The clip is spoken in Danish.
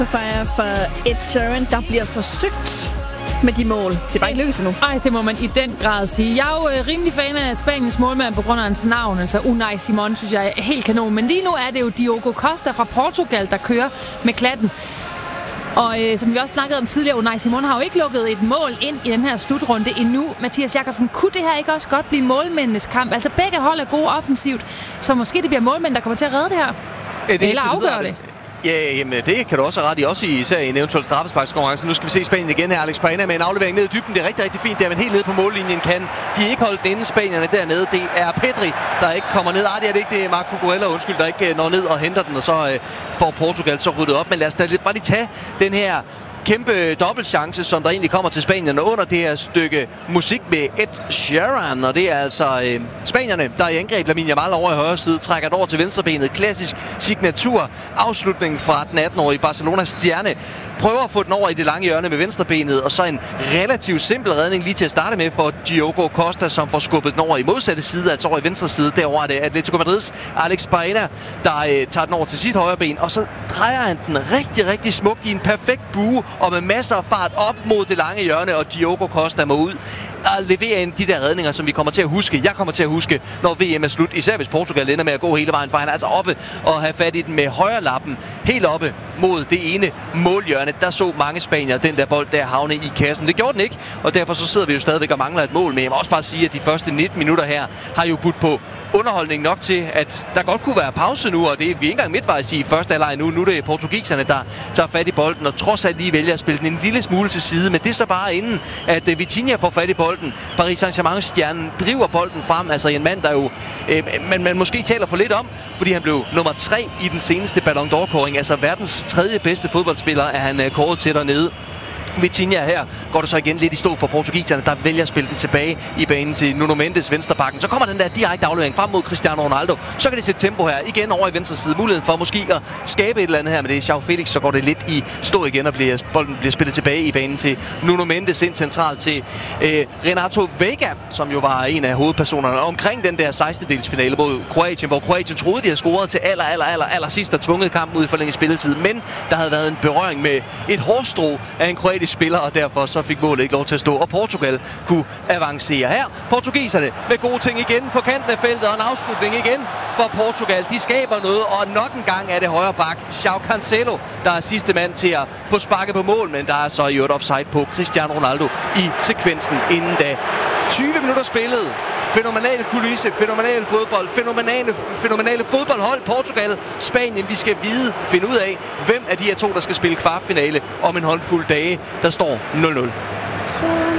Fire for Ed Sheeran, der bliver forsøgt med de mål. Det er bare ikke lykkedes endnu. Ej, det må man i den grad sige. Jeg er jo rimelig fan af Spaniens målmand på grund af hans navn. Altså Unai Simon synes jeg er helt kanon. Men lige nu er det jo Diogo Costa fra Portugal, der kører med klatten. Og som vi også snakkede om tidligere, Unai Simon har jo ikke lukket et mål ind i den her slutrunde endnu. Mathias Jakobsen, kunne det her ikke også godt blive målmændenes kamp? Altså begge hold er gode offensivt, så måske det bliver målmænd, der kommer til at redde det her. Eller afgøre det. Ja, jamen, det kan du også have ret i, også især i en eventuel straffesparkskonkurrence. Nu skal vi se Spanien igen her. Alex Baena med en aflevering ned i dybden. Det er rigtig, rigtig fint der, men helt nede på mållinjen kan de ikke holde den inde, Spanierne dernede. Det er Pedri, der ikke kommer ned. Det er det ikke. Det er Marco Cucurella, undskyld, der ikke når ned og henter den, og så får Portugal så ryddet op. Men lad os da bare lige tage den her kæmpe dobbeltchance, som der egentlig kommer til Spanierne under det her stykke musik med Ed Sheeran. Og det er altså spanierne, der i angreb. Lamine Yamal over i højre side trækker det over til venstrebenet. Klassisk signatur afslutning fra den 18-årige Barcelonas stjerne. Prøver at få den over i det lange hjørne med venstrebenet, og så en relativt simpel redning lige til at starte med for Diogo Costa, som får skubbet den over i modsatte side, altså over i venstre side. Derovre er det Atletico Madrids Alex Baena, der tager den over til sit højre ben, og så drejer han den rigtig, rigtig smukt i en perfekt bue, og med masser af fart op mod det lange hjørne, og Diogo Costa må ud og levere en af de der redninger, som vi kommer til at huske. Jeg kommer til at huske, når VM er slut. Især hvis Portugal ender med at gå hele vejen, for han er altså oppe og have fat i den med højre lappen. Helt oppe mod det ene målhjørne. Der så mange spanier den der bold der havne i kassen. Det gjorde den ikke, og derfor så sidder vi jo stadigvæk og mangler et mål. Men jeg må også bare sige, at de første 19 minutter her har jo budt på underholdning nok til, at der godt kunne være pause nu, og det er vi ikke engang midtvejs i første halvleg nu. Nu er det portugiserne, der tager fat i bolden, og trods alt lige vælger at spille den en lille smule til side. Men det er så bare inden, at Vitinha får fat i bolden. Paris Saint-Germain-stjernen driver bolden frem. Altså en mand, der jo man måske taler for lidt om, fordi han blev nummer 3 i den seneste Ballon d'Or-kåring. Altså verdens 3. bedste fodboldspiller er han kåret til dernede. Vitinha her går det så igen lidt i stå for portugiserne, der vælger at spille den tilbage i banen til Nuno Mendes venstrebakken. Så kommer den der direkte aflevering frem mod Cristiano Ronaldo. Så kan det sætte tempo her igen over i venstre side. Muligheden for måske at skabe et eller andet her, men det er João Felix, så går det lidt i stå igen, og bolden bliver spillet tilbage i banen til Nuno Mendes ind centralt til Renato Vega, som jo var en af hovedpersonerne omkring den der 16-delsfinale mod Kroatien, hvor Kroatien troede, de havde scoret til aller sidst og tvunget kampen ud i forlænget spilletid, men der havde været en berøring med et hårstrå af en kroatisk spiller, og derfor så fik målet ikke lov til at stå, og Portugal kunne avancere her. Portugiserne med gode ting igen på kanten af feltet, og en afslutning igen for Portugal. De skaber noget, og nok en gang er det højre bak João Cancelo, der er sidste mand til at få sparket på mål, men der er så i øvrigt offside på Cristiano Ronaldo i sekvensen inden da. 20 minutter spillet. Fænomenal kulisse, fænomenal fodbold, fænomenale fodboldhold. Portugal, Spanien, vi skal finde ud af, hvem af de her to, der skal spille kvartfinale om en håndfuld dage. Der står 0-0.